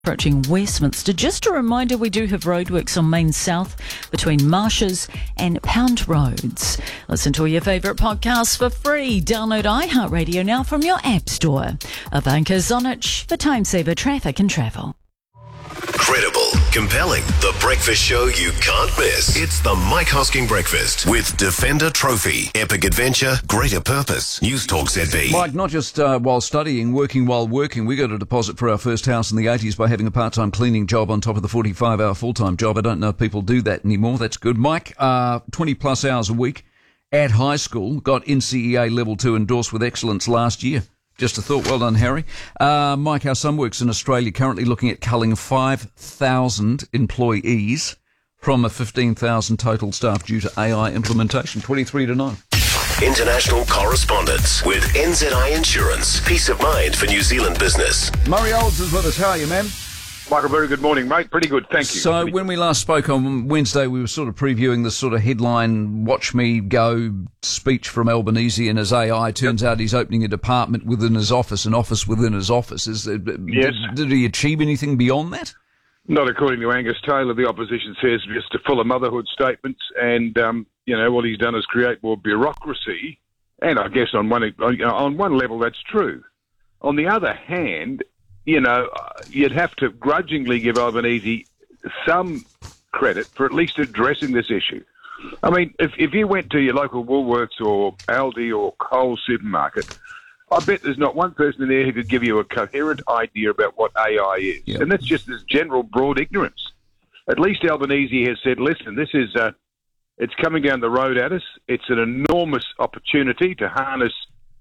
Approaching Westminster. Just a reminder, we do have roadworks on Main South between Marshes and Pound Roads. Listen to all your favourite podcasts for free. Download iHeartRadio now from your app store. Ivanka Zonich for Time Saver Traffic and Travel. Credible, compelling, the breakfast show you can't miss. It's the Mike Hosking Breakfast with Defender Trophy, Epic Adventure, Greater Purpose, News Talk ZB. Mike, not just while studying, working while working. We got a deposit for our first house in the 80s by having a part-time cleaning job on top of the 45-hour full-time job. I don't know if people do that anymore. That's good. Mike, 20-plus hours a week at high school, got NCEA Level 2 endorsed with excellence last year. Just a thought. Well done, Harry. Mike, our son works in Australia, currently looking at culling 5,000 employees from a 15,000 total staff due to AI implementation. 23 to 9. International correspondence with NZI Insurance. Peace of mind for New Zealand business. Murray Olds is with us. How are you, man? Michael, very good morning, mate. Pretty good, thank you. So when we last spoke on Wednesday, we were sort of previewing this sort of headline, watch me go speech from Albanese and his AI. Turns out he's opening a department within his office, an office within his office. Yes. Did he achieve anything beyond that? Not according to Angus Taylor. The opposition says just a full of motherhood statements, and what he's done is create more bureaucracy. And I guess on one level that's true. On the other hand, you'd have to grudgingly give Albanese some credit for at least addressing this issue. I mean, if you went to your local Woolworths or Aldi or Coles supermarket, I bet there's not one person in there who could give you a coherent idea about what AI is. Yep. And that's just this general broad ignorance. At least Albanese has said, listen, this is it's coming down the road at us. It's an enormous opportunity to harness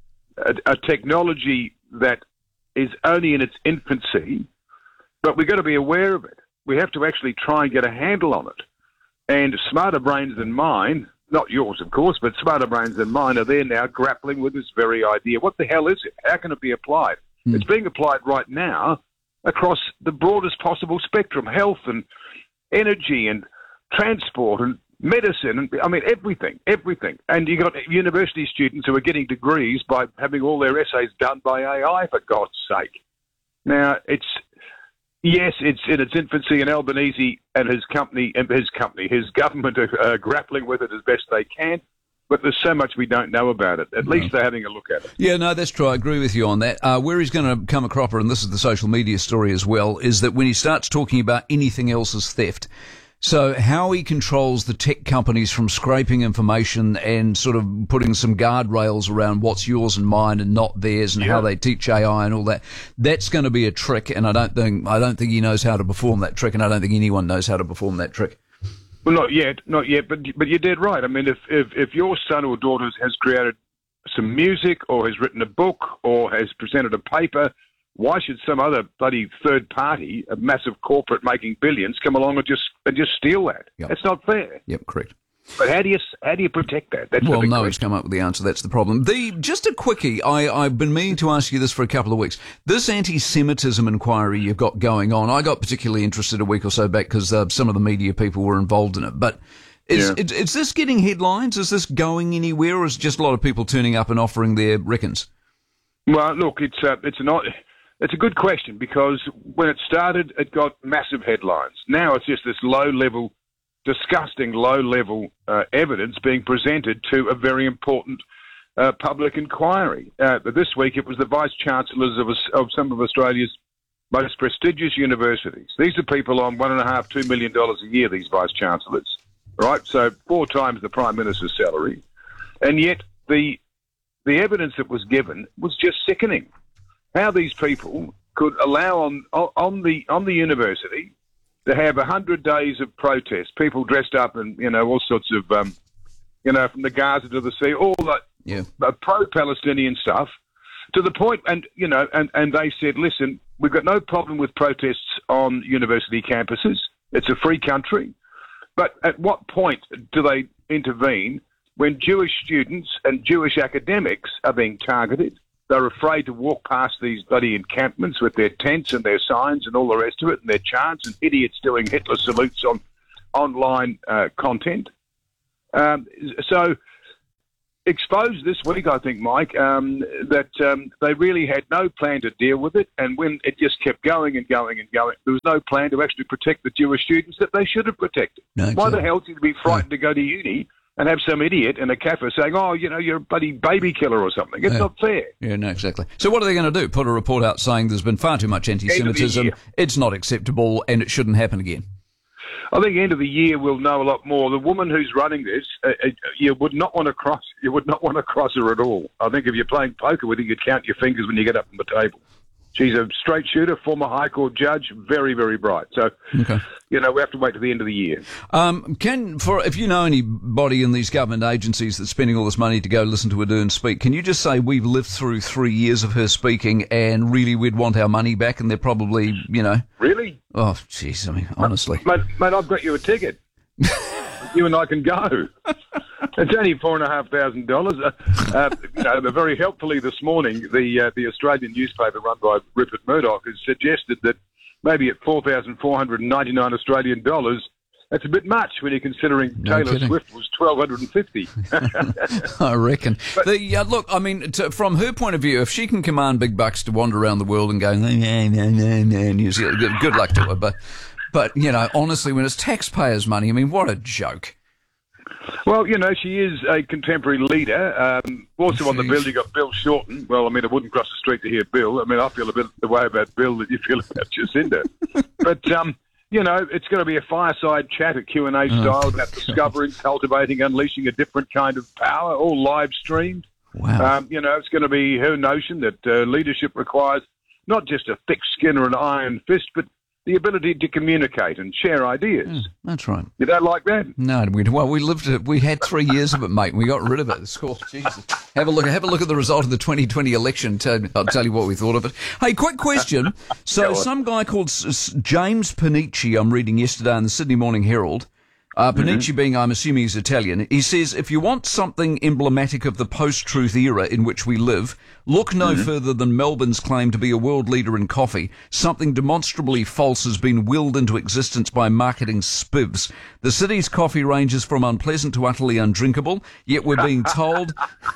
a technology that is only in its infancy, but we've got to be aware of it. We have to actually try and get a handle on it. And smarter brains than mine, not yours, of course, but smarter brains than mine are there now grappling with this very idea. What the hell is it? How can it be applied? It's being applied right now across the broadest possible spectrum, health and energy and transport and medicine, and everything. And you got university students who are getting degrees by having all their essays done by AI, for God's sake. Now, it's in its infancy, and Albanese and his government are grappling with it as best they can. But there's so much we don't know about it. At least they're having a look at it. Yeah, no, that's true. I agree with you on that. Where he's going to come a cropper, and this is the social media story as well, is that when he starts talking about anything else as theft, so how he controls the tech companies from scraping information and sort of putting some guardrails around what's yours and mine and not theirs, and how they teach AI and all that, that's going to be a trick. And I don't think he knows how to perform that trick, and I don't think anyone knows how to perform that trick. Well, not yet. But you're dead right. I mean, if your son or daughter has created some music or has written a book or has presented a paper, why should some other bloody third party, a massive corporate making billions, come along and just steal that? Yep. That's not fair. Yep, correct. But how do you protect that? That's well, no one's come up with the answer. That's the problem. Just a quickie. I've been meaning to ask you this for a couple of weeks. This anti-Semitism inquiry you've got going on, I got particularly interested a week or so back because some of the media people were involved in it. But is this getting headlines? Is this going anywhere, or is it just a lot of people turning up and offering their reckons? Well, look, it's a good question, because when it started, it got massive headlines. Now it's just this disgusting low-level evidence being presented to a very important public inquiry. But this week it was the vice-chancellors of some of Australia's most prestigious universities. These are people on $1.5–2 million a year, these vice-chancellors, right? So 4 times the Prime Minister's salary. And yet the evidence that was given was just sickening. How these people could allow on the university to have 100 days of protest, people dressed up in all sorts of from the Gaza to the sea, all that pro-Palestinian stuff, to the point, and they said, listen, we've got no problem with protests on university campuses. It's a free country, but at what point do they intervene when Jewish students and Jewish academics are being targeted? They're afraid to walk past these bloody encampments with their tents and their signs and all the rest of it, and their chants, and idiots doing Hitler salutes on online content. So exposed this week, I think, Mike, that they really had no plan to deal with it, and when it just kept going and going and going, there was no plan to actually protect the Jewish students that they should have protected. No, Why the hell should you be frightened to go to uni and have some idiot in a cafe saying, oh, you're a bloody baby killer or something? It's not fair. Yeah, no, exactly. So what are they going to do? Put a report out saying there's been far too much anti-Semitism, it's not acceptable, and it shouldn't happen again? I think end of the year we'll know a lot more. The woman who's running this, you would not want to cross. You would not want to cross her at all. I think if you're playing poker with her, you'd count your fingers when you get up on the table. She's a straight shooter, former High Court judge, very, very bright. So, we have to wait to the end of the year. If you know anybody in these government agencies that's spending all this money to go listen to Ardern speak, can you just say we've lived through 3 years of her speaking and really we'd want our money back, and they're probably, Really? Oh, jeez, I mean, honestly. Mate, I've got you a ticket. You and I can go. It's only $4,500. Very helpfully this morning, the Australian newspaper run by Rupert Murdoch has suggested that maybe at 4,499 Australian dollars, that's a bit much when you're considering Taylor Swift was 1,250. I reckon. But, look, I mean, from her point of view, if she can command big bucks to wander around the world and go, New Zealand, good luck to her. But honestly, when it's taxpayers' money, I mean, what a joke. Well, she is a contemporary leader. Also on the bill, you got Bill Shorten. Well, I mean, I wouldn't cross the street to hear Bill. I mean, I feel a bit the way about Bill that you feel about Jacinda. But, it's going to be a fireside chat, a Q&A style about discovering, cultivating, unleashing a different kind of power, all live streamed. Wow. It's going to be her notion that leadership requires not just a thick skin or an iron fist, but the ability to communicate and share ideas. That's right. You don't like that? No, we had 3 years of it, mate, and we got rid of it. Oh, Jesus. Have a look at the result of the 2020 election. I'll tell you what we thought of it. Hey, quick question. So some guy called James Panici, I'm reading yesterday in the Sydney Morning Herald, Panici being, I'm assuming he's Italian, he says, if you want something emblematic of the post-truth era in which we live, look no further than Melbourne's claim to be a world leader in coffee. Something demonstrably false has been willed into existence by marketing spivs. The city's coffee ranges from unpleasant to utterly undrinkable, yet we're being told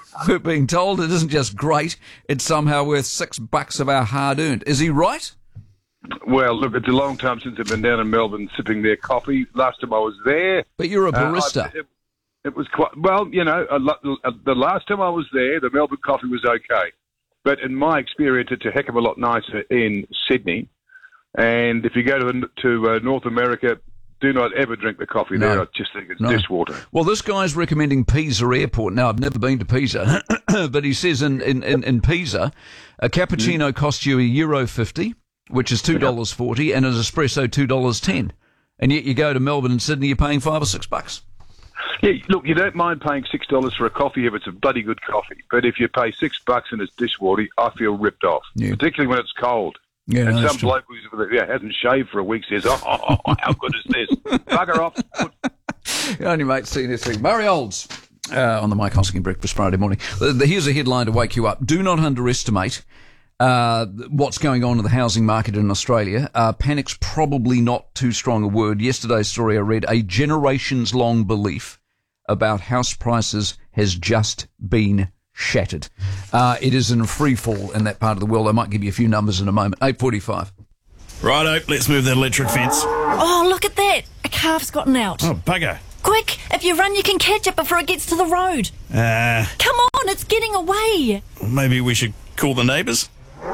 it isn't just great, it's somehow worth $6 of our hard-earned. Is he right? Well, look, it's a long time since I've been down in Melbourne sipping their coffee. Last time I was there. But you're a barista. It was quite, well, the last time I was there, the Melbourne coffee was okay. But in my experience, it's a heck of a lot nicer in Sydney. And if you go to North America, do not ever drink the coffee there. I just think it's dishwater. Well, this guy's recommending Pisa Airport. Now, I've never been to Pisa, but he says in Pisa, a cappuccino costs you €1.50. Which is $2.40, and an espresso $2.10, and yet you go to Melbourne and Sydney, you're paying $5 or $6. Yeah, look, you don't mind paying $6 for a coffee if it's a bloody good coffee, but if you pay $6 and it's dishwater, I feel ripped off, particularly when it's cold. Yeah, and some bloke who hasn't shaved for a week says, "Oh, how good is this? Bugger off." Only mate, seen this thing. Murray Olds on the Mike Hosking Breakfast Friday morning. Here's a headline to wake you up: do not underestimate what's going on in the housing market in Australia. Panic's probably not too strong a word. Yesterday's story I read, a generations-long belief about house prices has just been shattered. It is in free fall in that part of the world. I might give you a few numbers in a moment. 8:45. Righto, let's move that electric fence. Oh, look at that. A calf's gotten out. Oh, bugger. Quick, if you run, you can catch it before it gets to the road. Come on, it's getting away. Maybe we should call the neighbours?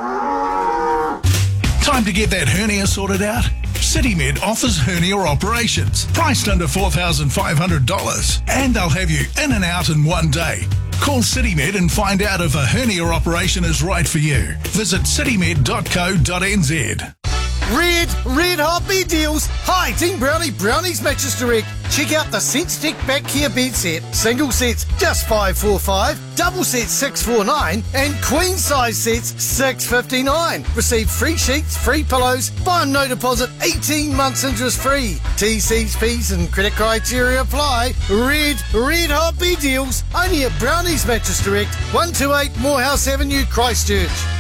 Time to get that hernia sorted out? CityMed offers hernia operations, priced under $4,500, and they'll have you in and out in one day. Call CityMed and find out if a hernia operation is right for you. Visit citymed.co.nz. Red Hot bed deals. Hi, Team Brownies Mattress Direct. Check out the SenseTech back care bed set. Single sets just $545, double sets $649, and queen size sets $659. Receive free sheets, free pillows, buy on no deposit, 18 months interest free. T's, P's and credit criteria apply. Red Hot bed deals. Only at Brownies Mattress Direct, 128 Morehouse Avenue, Christchurch.